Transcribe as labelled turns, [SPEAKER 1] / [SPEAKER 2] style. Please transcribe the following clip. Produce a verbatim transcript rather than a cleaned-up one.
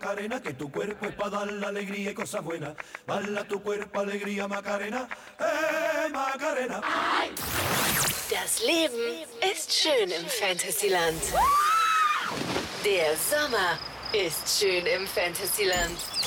[SPEAKER 1] Macarena, que tu cuerpo es para dar la alegría y cosas buenas. Bala tu cuerpo, alegría, Macarena, eh, Macarena.
[SPEAKER 2] Das Leben ist schön im Fantasyland. Der Sommer ist schön im Fantasyland.